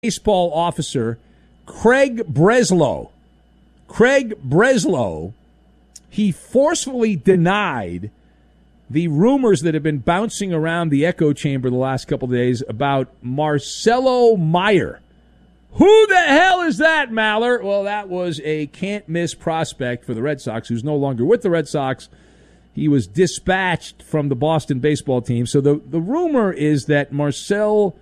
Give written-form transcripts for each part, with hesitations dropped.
baseball officer Craig Breslow. He forcefully denied the rumors that have been bouncing around the echo chamber the last couple of days about Marcelo Meyer. Who the hell is that, Maller? Well, that was a can't-miss prospect for the Red Sox who's no longer with the Red Sox. He was dispatched from the Boston baseball team. So the rumor is that Marcelo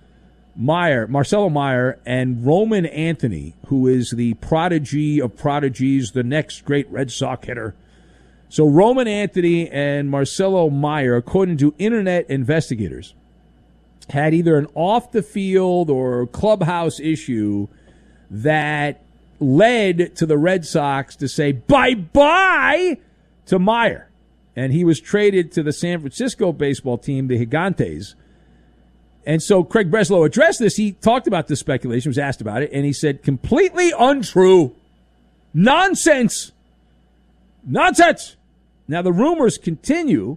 Meyer and Roman Anthony, who is the prodigy of prodigies, the next great Red Sox hitter. So Roman Anthony and Marcelo Meyer, according to internet investigators, had either an off-the-field or clubhouse issue that led to the Red Sox to say bye-bye to Meyer. And he was traded to the San Francisco baseball team, the Gigantes. And so Craig Breslow addressed this. He talked about this speculation, was asked about it, and he said, completely untrue. Nonsense. Now, the rumors continue,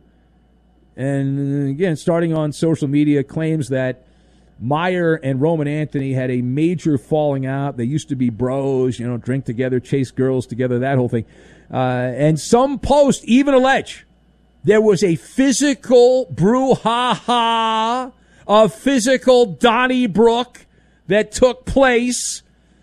and again, starting on social media, claims that Meyer and Roman Anthony had a major falling out. They used to be bros, drink together, chase girls together, that whole thing. And some posts even allege there was a physical brouhaha, a physical Donnybrook that took place.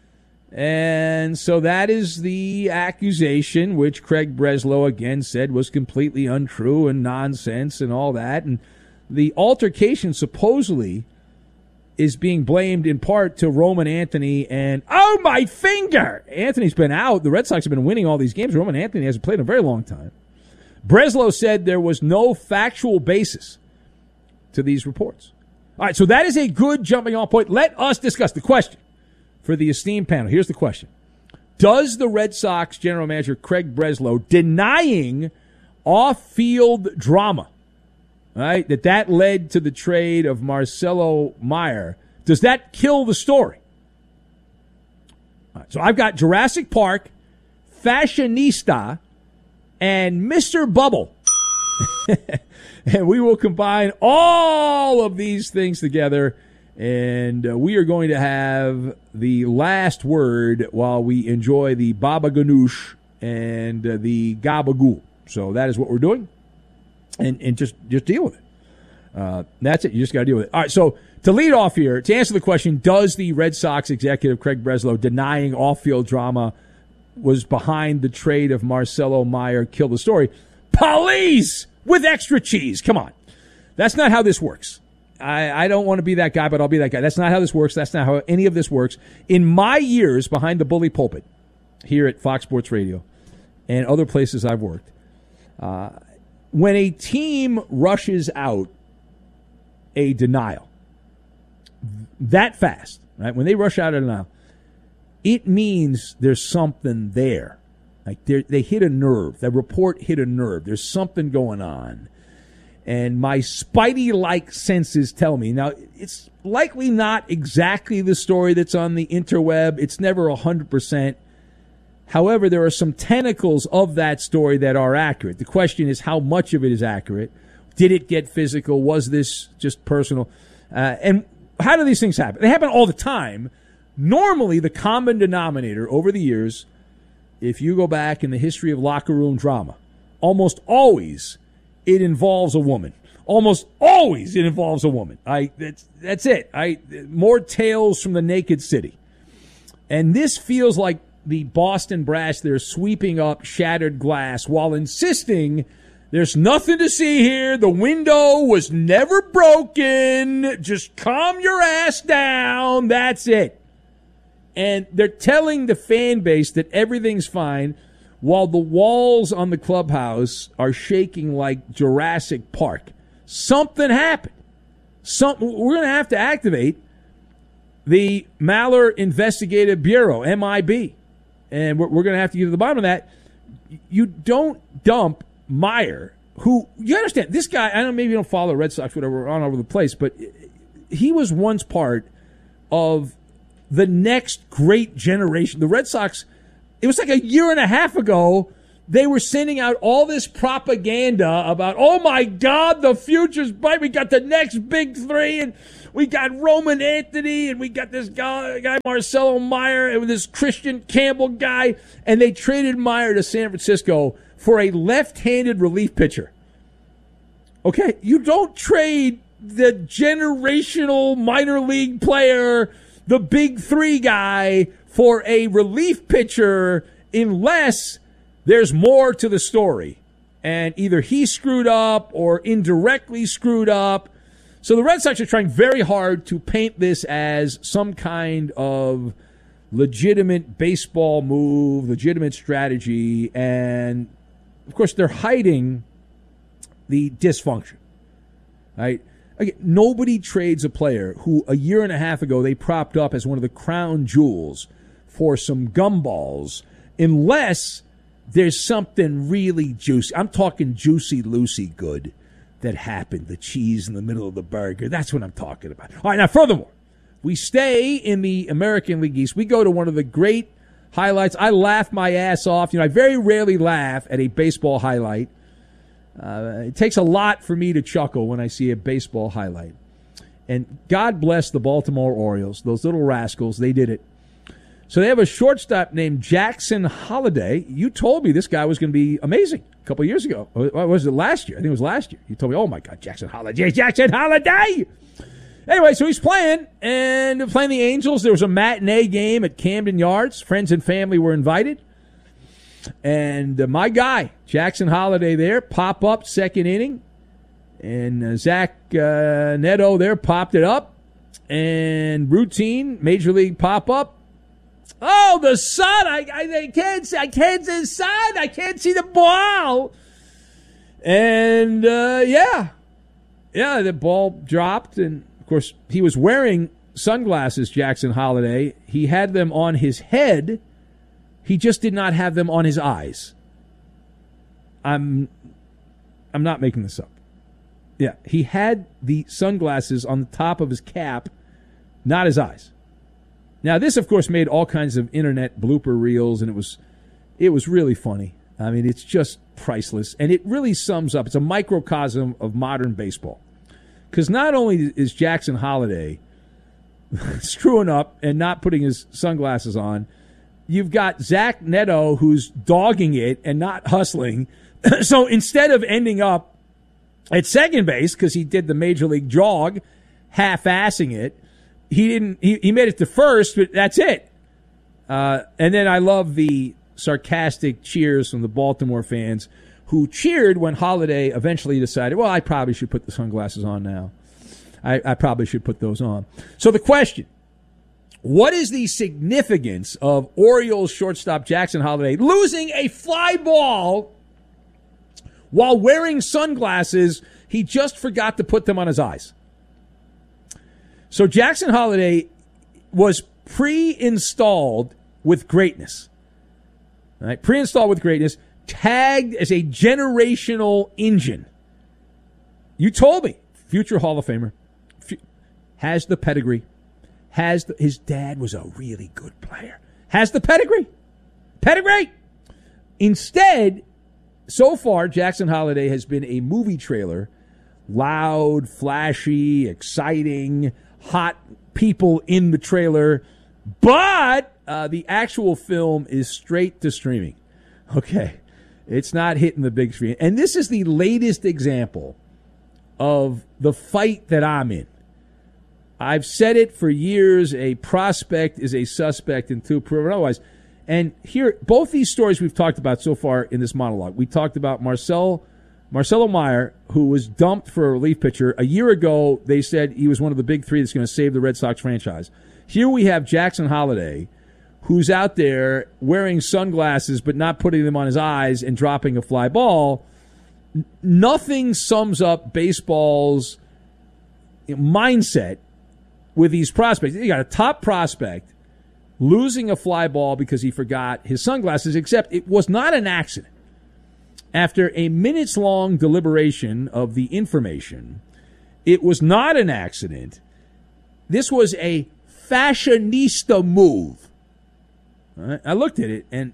And so that is the accusation, which Craig Breslow again said was completely untrue and nonsense and all that. And the altercation supposedly is being blamed in part to Roman Anthony and, oh, my finger! Anthony's been out. The Red Sox have been winning all these games. Roman Anthony hasn't played in a very long time. Breslow said there was no factual basis to these reports. All right, so that is a good jumping off point. Let us discuss the question for the esteemed panel. Here's the question. Does the Red Sox general manager Craig Breslow denying off-field drama, right, that led to the trade of Marcelo Meyer, does that kill the story? All right, so I've got Jurassic Park, Fashionista, and Mr. Bubble. And we will combine all of these things together, and we are going to have the last word while we enjoy the Baba Ganoush and the Gabagool. So that is what we're doing, and just deal with it. That's it. You just got to deal with it. All right, so to lead off here, to answer the question, does the Red Sox executive Craig Breslow denying off-field drama was behind the trade of Marcelo Meyer kill the story? Police with extra cheese. Come on. That's not how this works. I don't want to be that guy, but I'll be that guy. That's not how this works. That's not how any of this works. In my years behind the bully pulpit here at Fox Sports Radio and other places I've worked, when a team rushes out a denial that fast, right? When they rush out a denial, it means there's something there. Like they hit a nerve. That report hit a nerve. There's something going on. And my Spidey-like senses tell me. Now, it's likely not exactly the story that's on the interweb. It's never 100%. However, there are some tentacles of that story that are accurate. The question is how much of it is accurate. Did it get physical? Was this just personal? And how do these things happen? They happen all the time. Normally, the common denominator over the years, if you go back in the history of locker room drama, almost always it involves a woman. Almost always it involves a woman. That's it. More tales from the naked city. And this feels like the Boston brass. They're sweeping up shattered glass while insisting there's nothing to see here. The window was never broken. Just calm your ass down. That's it. And they're telling the fan base that everything's fine while the walls on the clubhouse are shaking like Jurassic Park. Something happened. We're going to have to activate the Maller Investigative Bureau, MIB. And we're going to have to get to the bottom of that. You don't dump Meyer, who, you understand, this guy, I don't know, maybe you don't follow Red Sox, whatever, on over the place, but he was once part of the next great generation. The Red Sox, it was like a year and a half ago, they were sending out all this propaganda about, oh my God, the future's bright. We got the next big three, and we got Roman Anthony, and we got this guy Marcelo Meyer, and this Christian Campbell guy, and they traded Meyer to San Francisco for a left-handed relief pitcher. Okay, you don't trade the generational minor league player, the big three guy, for a relief pitcher unless there's more to the story. And either he screwed up or indirectly screwed up. So the Red Sox are trying very hard to paint this as some kind of legitimate baseball move, legitimate strategy. And, of course, they're hiding the dysfunction. Right? Again, nobody trades a player who a year and a half ago they propped up as one of the crown jewels for some gumballs unless there's something really juicy. I'm talking Juicy Lucy good that happened. The cheese in the middle of the burger. That's what I'm talking about. All right, now furthermore, we stay in the American League East. We go to one of the great highlights. I laugh my ass off. I very rarely laugh at a baseball highlight. It takes a lot for me to chuckle when I see a baseball highlight. And God bless the Baltimore Orioles. Those little rascals, they did it. So they have a shortstop named Jackson Holliday. You told me this guy was going to be amazing a couple of years ago. Or was it last year? I think it was last year. You told me, oh, my God, Jackson Holliday. Anyway, so he's playing, and playing the Angels. There was a matinee game at Camden Yards. Friends and family were invited. And my guy, Jackson Holliday there, pop up second inning. And Zach Neto there popped it up. And routine, major league pop up. Oh, the sun! I can't see the sun. I can't see the ball. And the ball dropped, and of course he was wearing sunglasses. Jackson Holliday. He had them on his head. He just did not have them on his eyes. I'm not making this up. Yeah, he had the sunglasses on the top of his cap, not his eyes. Now, this, of course, made all kinds of internet blooper reels, and it was really funny. I mean, it's just priceless, and it really sums up. It's a microcosm of modern baseball. Because not only is Jackson Holliday screwing up and not putting his sunglasses on, you've got Zach Neto who's dogging it and not hustling. So instead of ending up at second base, because he did the major league jog, half-assing it, he made it to first, but that's it. And then I love the sarcastic cheers from the Baltimore fans who cheered when Holliday eventually decided, well, I probably should put the sunglasses on now. I probably should put those on. So the question, what is the significance of Orioles shortstop Jackson Holliday losing a fly ball while wearing sunglasses? He just forgot to put them on his eyes. So Jackson Holliday was pre-installed with greatness. All right, pre-installed with greatness, tagged as a generational engine. You told me, future Hall of Famer, has the pedigree, his dad was a really good player, has the pedigree. Instead, so far, Jackson Holliday has been a movie trailer, loud, flashy, exciting, hot people in the trailer, but the actual film is straight to streaming. Okay, it's not hitting the big screen. And this is the latest example of the fight that I'm in. I've said it for years, a prospect is a suspect until proven otherwise. And here, both these stories we've talked about so far in this monologue. We talked about Marcelo Meyer, who was dumped for a relief pitcher. A year ago, they said he was one of the big three that's going to save the Red Sox franchise. Here we have Jackson Holliday, who's out there wearing sunglasses but not putting them on his eyes and dropping a fly ball. Nothing sums up baseball's mindset with these prospects. You got a top prospect losing a fly ball because he forgot his sunglasses, except it was not an accident. After a minutes-long deliberation of the information, it was not an accident. This was a fashionista move. All right? I looked at it, and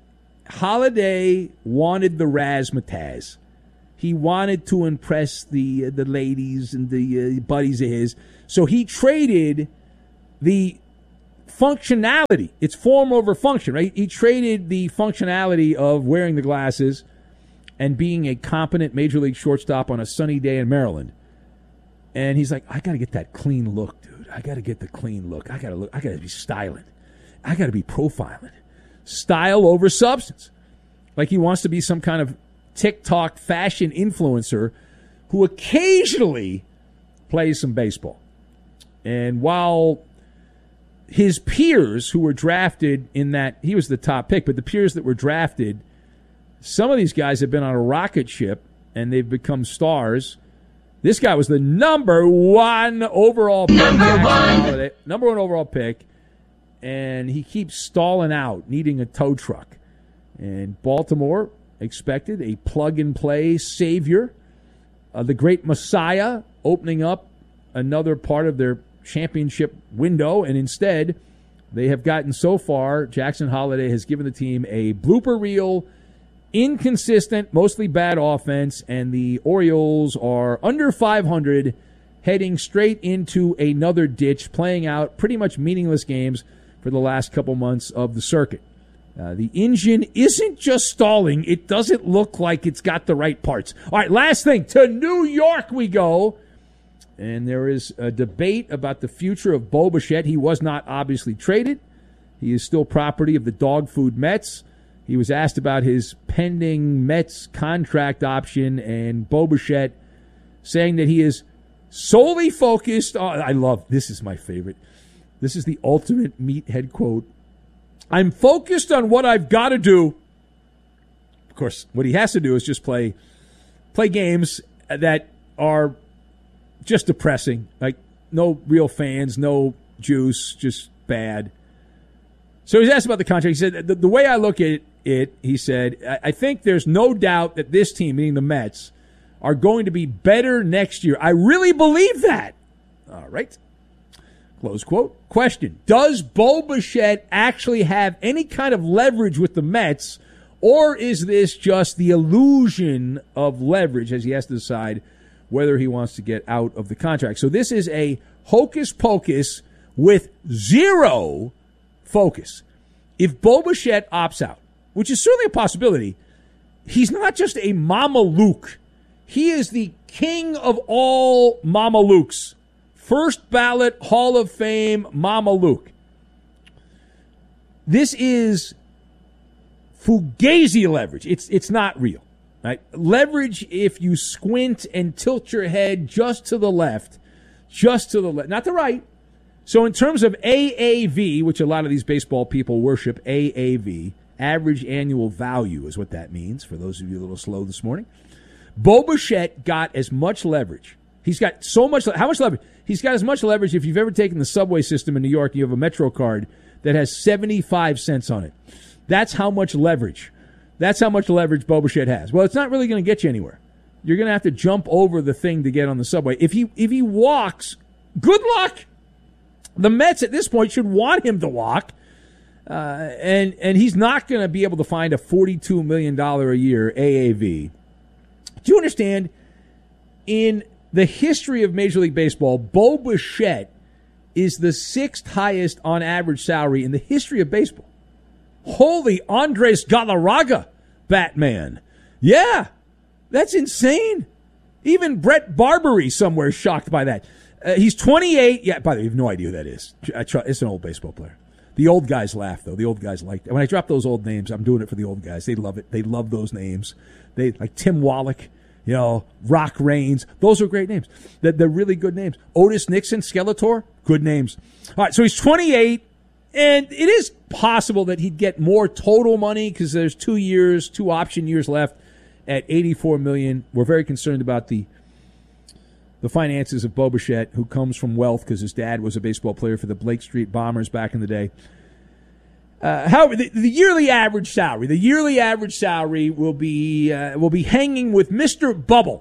Holiday wanted the razzmatazz. He wanted to impress the ladies and the buddies of his. So he traded the functionality. It's form over function, right? He traded the functionality of wearing the glasses and being a competent major league shortstop on a sunny day in Maryland. And he's like, I got to get that clean look, dude. I got to get the clean look. I got to be styling. I got to be profiling. Style over substance. Like he wants to be some kind of TikTok fashion influencer who occasionally plays some baseball. And while his peers who were drafted in that, he was the top pick, but the peers that were drafted, some of these guys have been on a rocket ship and they've become stars. This guy was the number one overall pick. Number one overall pick. And he keeps stalling out, needing a tow truck. And Baltimore expected a plug-and-play savior, the great Messiah, opening up another part of their championship window. And instead, they have gotten so far, Jackson Holiday has given the team a blooper reel, inconsistent, mostly bad offense, and the Orioles are under 500, heading straight into another ditch, playing out pretty much meaningless games for the last couple months of the circuit. The engine isn't just stalling. It doesn't look like it's got the right parts. All right, last thing. To New York we go. And there is a debate about the future of Bo Bichette. He was not obviously traded. He is still property of the dog food Mets. He was asked about his pending Mets contract option, and Bo Bichette saying that he is solely focused on, I love, this is my favorite. This is the ultimate meathead quote. I'm focused on what I've got to do. Of course, what he has to do is just play games that are just depressing. Like, no real fans, no juice, just bad. So he's asked about the contract. He said, the way I look at it, he said, I think there's no doubt that this team, meaning the Mets, are going to be better next year. I really believe that. All right. Close quote. Question. Does Bo Bichette actually have any kind of leverage with the Mets, or is this just the illusion of leverage as he has to decide whether he wants to get out of the contract? So this is a hocus pocus with zero focus. If Bo Bichette opts out, which is certainly a possibility, he's not just a Mama Luke. He is the king of all Mama Lukes. First ballot Hall of Fame Mama Luke. This is fugazi leverage. It's not real. Right? Leverage, if you squint and tilt your head just to the left, not the right. So in terms of AAV, which a lot of these baseball people worship, AAV, average annual value is what that means, for those of you a little slow this morning. Bo Bichette got as much leverage. He's got so much. How much leverage? He's got as much leverage. If you've ever taken the subway system in New York, you have a Metro card that has 75 cents on it. That's how much leverage. That's how much leverage Bo Bichette has. Well, it's not really going to get you anywhere. You're going to have to jump over the thing to get on the subway. If he walks, good luck. The Mets at this point should want him to walk, and he's not going to be able to find a $42 million a year AAV. Do you understand? In the history of Major League Baseball, Bo Bichette is the sixth highest on average salary in the history of baseball. Holy Andres Galarraga, Batman. Yeah, that's insane. Even Brett Barbary somewhere is shocked by that. He's 28. Yeah, by the way, you have no idea who that is. It's an old baseball player. The old guys laugh, though. The old guys like it. When I drop those old names, I'm doing it for the old guys. They love it. They love those names. They like Tim Wallach, Rock Raines. Those are great names. They're really good names. Otis Nixon, Skeletor, good names. All right, so he's 28, and it is possible that he'd get more total money because there's 2 option years left at $84 million. We're very concerned about the finances of Bo Bichette, who comes from wealth because his dad was a baseball player for the Blake Street Bombers back in the day. However, the yearly average salary will be hanging with Mr. Bubble.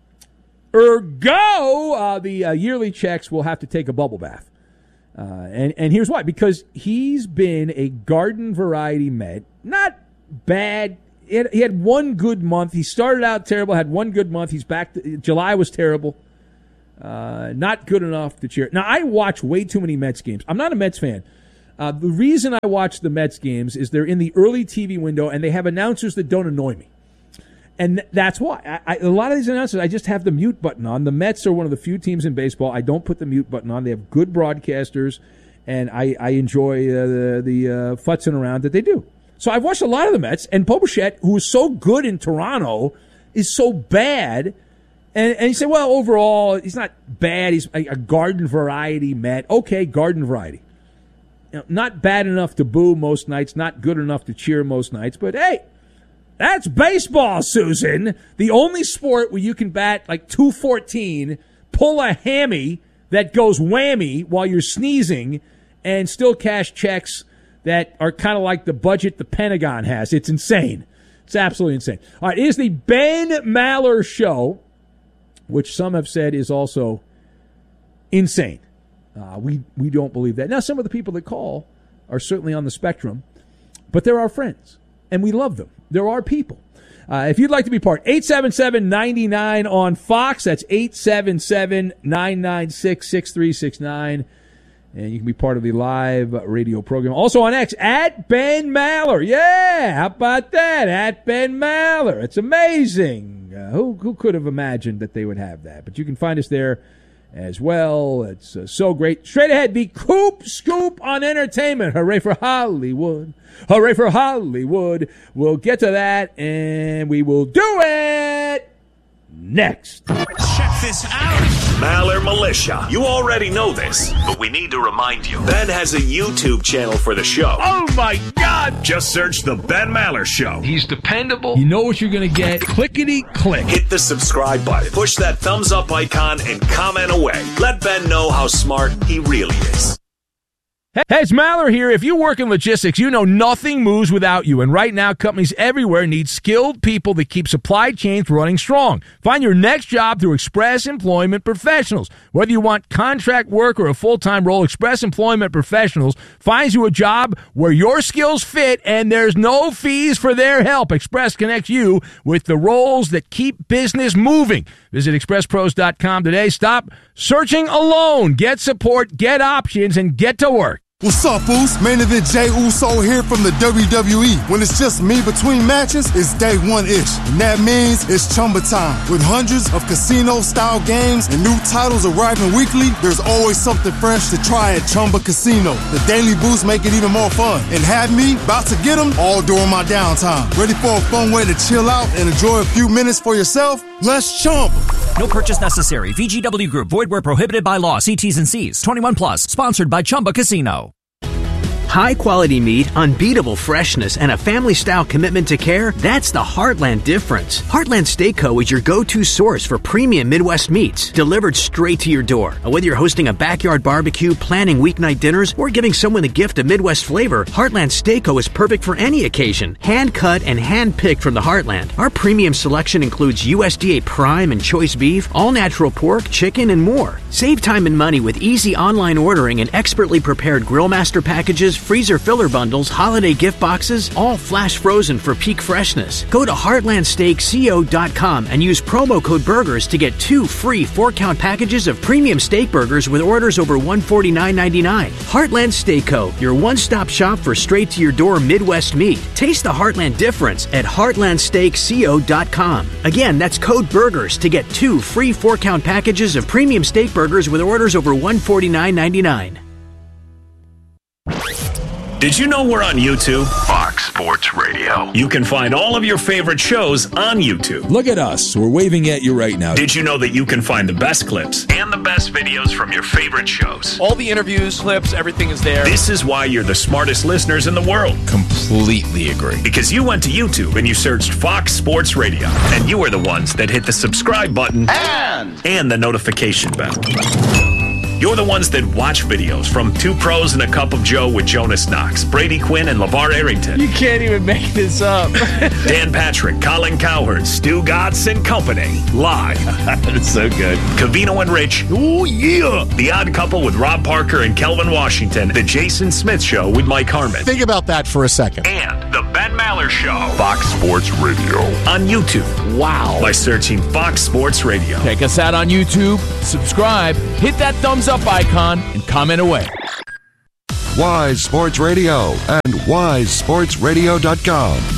Ergo, the yearly checks will have to take a bubble bath. And here's why. Because he's been a garden variety Met, not bad. He had one good month. He started out terrible, had one good month. He's back. July was terrible. Not good enough to cheer. Now, I watch way too many Mets games. I'm not a Mets fan. The reason I watch the Mets games is they're in the early TV window, and they have announcers that don't annoy me. And that's why. A lot of these announcers, I just have the mute button on. The Mets are one of the few teams in baseball I don't put the mute button on. They have good broadcasters, and I enjoy the futzing around that they do. So I've watched a lot of the Mets, and Bo Bichette, who is so good in Toronto, is so bad. And you say, well, overall, he's not bad. He's a garden variety Met. Okay, garden variety. Not bad enough to boo most nights, not good enough to cheer most nights, but hey, that's baseball, Susan. The only sport where you can bat like .214, pull a hammy that goes whammy while you're sneezing, and still cash checks that are kind of like the budget the Pentagon has. It's insane. It's absolutely insane. All right, it is the Ben Maller Show, which some have said is also insane. We don't believe that. Now, some of the people that call are certainly on the spectrum, but they're our friends, and we love them. There are people. If you'd like to be part, 877-99 on Fox. That's 877-996-6369. And you can be part of the live radio program. Also on X, at Ben Maller. Yeah, how about that? At Ben Maller. It's amazing. Who could have imagined that they would have that? But you can find us there as well. It's so great. Straight ahead, the Coop Scoop on entertainment. Hooray for Hollywood. Hooray for Hollywood. We'll get to that, and we will do it next. Check this out. Maller Militia. You already know this, but we need to remind you. Ben has a YouTube channel for the show. Oh, my God. Just search The Ben Maller Show. He's dependable. You know what you're going to get. Clickety-click. Hit the subscribe button. Push that thumbs up icon and comment away. Let Ben know how smart he really is. Hey, it's Maller here. If you work in logistics, you know nothing moves without you. And right now, companies everywhere need skilled people that keep supply chains running strong. Find your next job through Express Employment Professionals. Whether you want contract work or a full-time role, Express Employment Professionals finds you a job where your skills fit and there's no fees for their help. Express connects you with the roles that keep business moving. Visit expresspros.com today. Stop searching alone. Get support, get options, and get to work. What's up, Boost? Main event Jey Uso here from the WWE. When it's just me between matches, it's day one-ish. And that means it's Chumba time. With hundreds of casino-style games and new titles arriving weekly, there's always something fresh to try at Chumba Casino. The Daily Boost make it even more fun. And have me about to get them all during my downtime. Ready for a fun way to chill out and enjoy a few minutes for yourself? Let's Chumba. No purchase necessary. VGW Group. Void where prohibited by law. See T's and C's. 21 plus. Sponsored by Chumba Casino. High-quality meat, unbeatable freshness, and a family-style commitment to care, that's the Heartland difference. Heartland Steak Co. is your go-to source for premium Midwest meats, delivered straight to your door. Whether you're hosting a backyard barbecue, planning weeknight dinners, or giving someone the gift of Midwest flavor, Heartland Steak Co. is perfect for any occasion. Hand-cut and hand-picked from the Heartland. Our premium selection includes USDA Prime and Choice Beef, all-natural pork, chicken, and more. Save time and money with easy online ordering and expertly prepared Grillmaster packages, freezer filler bundles, holiday gift boxes, all flash frozen for peak freshness. Go to heartlandsteakco.com and use promo code BURGERS to get 2 free 4-count packages of premium steak burgers with orders over $149.99. Heartland Steak Co., your one-stop shop for straight-to-your-door Midwest meat. Taste the Heartland difference at heartlandsteakco.com. Again, that's code BURGERS to get 2 free 4-count packages of premium steak burgers with orders over $149.99. Did you know we're on YouTube? Fox Sports Radio. You can find all of your favorite shows on YouTube. Look at us. We're waving at you right now. Did you know that you can find the best clips and the best videos from your favorite shows? All the interviews, clips, everything is there. This is why you're the smartest listeners in the world. Completely agree. Because you went to YouTube and you searched Fox Sports Radio. And you were the ones that hit the subscribe button and the notification bell. You're the ones that watch videos from Two Pros and a Cup of Joe with Jonas Knox, Brady Quinn, and LeVar Arrington. You can't even make this up. Dan Patrick, Colin Cowherd, Stu Gatz and Company. Live. That's so good. Covino and Rich. Oh, yeah. The Odd Couple with Rob Parker and Kelvin Washington. The Jason Smith Show with Mike Harmon. Think about that for a second. And The Ben Maller Show. Fox Sports Radio. On YouTube. Wow. By searching Fox Sports Radio. Check us out on YouTube, subscribe, hit that thumbs up icon, and comment away. Wise Sports Radio and wisesportsradio.com.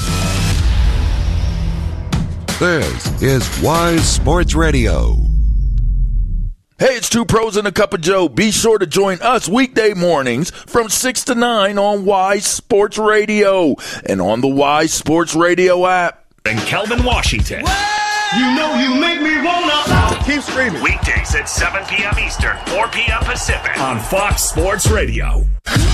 This is Wise Sports Radio. Hey, it's Two Pros and a Cup of Joe. Be sure to join us weekday mornings from 6 to 9 on Wise Sports Radio and on the Wise Sports Radio app. And Kelvin Washington. You know you make me wanna keep screaming. Weekdays at 7 p.m. Eastern, 4 p.m. Pacific on Fox Sports Radio.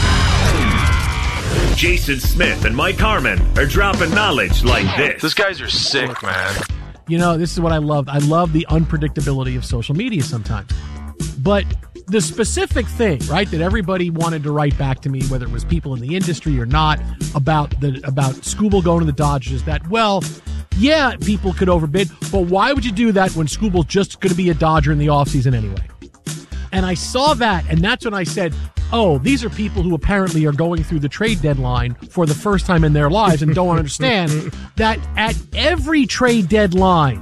Jason Smith and Mike Harmon are dropping knowledge like this. These guys are sick, man. You know, this is what I love. I love the unpredictability of social media sometimes. But the specific thing, right, that everybody wanted to write back to me, whether it was people in the industry or not, about Skubal going to the Dodgers, is that, well, yeah, people could overbid, but why would you do that when Skubal's just going to be a Dodger in the offseason anyway? And I saw that, and that's when I said, oh, these are people who apparently are going through the trade deadline for the first time in their lives and don't understand that at every trade deadline,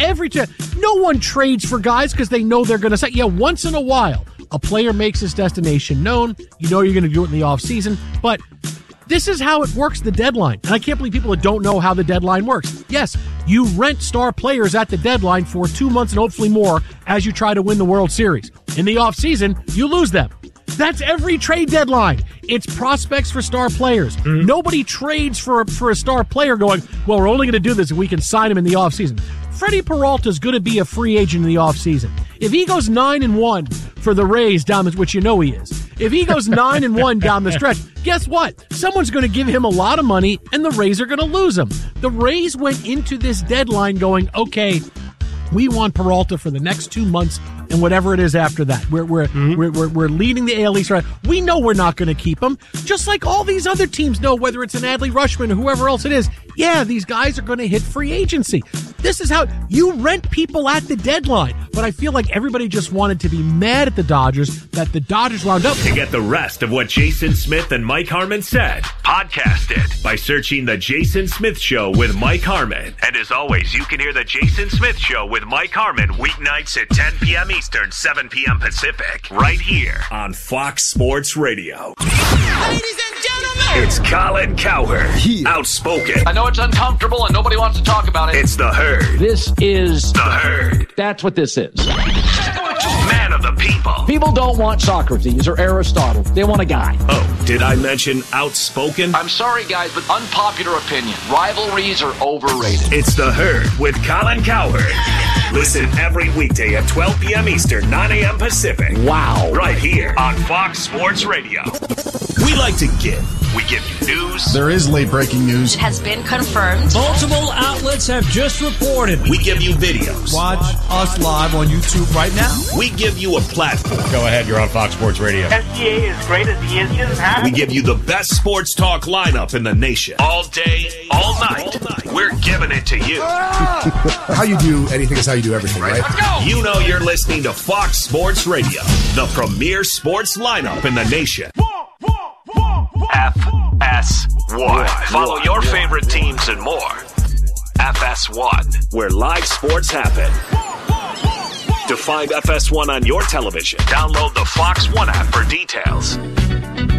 no one trades for guys because they know they're going to say, yeah, once in a while, a player makes his destination known. You know you're going to do it in the offseason, but this is how it works, the deadline. And I can't believe people that don't know how the deadline works. Yes, you rent star players at the deadline for 2 months and hopefully more as you try to win the World Series. In the offseason, you lose them. That's every trade deadline. It's prospects for star players. Mm-hmm. Nobody trades for a star player going, well, we're only going to do this if we can sign him in the offseason. Freddie Peralta is going to be a free agent in the offseason. If he goes 9-1 for the Rays down the, which you know he is, if he goes 9-1 down the stretch, guess what? Someone's going to give him a lot of money, and the Rays are going to lose him. The Rays went into this deadline going, okay, we want Peralta for the next 2 months and whatever it is after that. We're leading the AL East. We know we're not going to keep him, just like all these other teams know, whether it's an Adley Rutschman or whoever else it is. Yeah, these guys are going to hit free agency. This is how you rent people at the deadline. But I feel like everybody just wanted to be mad at the Dodgers that the Dodgers wound up. To get the rest of what Jason Smith and Mike Harmon said, podcast it by searching The Jason Smith Show with Mike Harmon. And as always, you can hear The Jason Smith Show with Mike Harmon weeknights at 10 p.m. Eastern, 7 p.m. Pacific, right here on Fox Sports Radio. Ladies and gentlemen, it's Colin Cowherd, outspoken. I know it's uncomfortable and nobody wants to talk about it. It's The Herd. This is The Herd. That's what this is. Man of the people. People don't want Socrates or Aristotle. They want a guy. Oh, did I mention outspoken? I'm sorry, guys, but unpopular opinion. Rivalries are overrated. It's The Herd with Colin Cowherd. Listen every weekday at 12 p.m. Eastern, 9 a.m. Pacific. Wow. Right here on Fox Sports Radio. We like to give. We give you news. There is late breaking news. It has been confirmed. Multiple outlets have just reported. We give you videos. Watch us live on YouTube right now. We give you a platform. Go ahead, you're on Fox Sports Radio. SGA is great as he is. We give you the best sports talk lineup in the nation. All day, all night. We're giving it to you. How you do anything is how you do everything, right? Let's go. You know you're listening to Fox Sports Radio, the premier sports lineup in the nation. FS1. Follow your favorite teams and more. FS1, where live sports happen. To find FS1 on your television, download the Fox One app for details.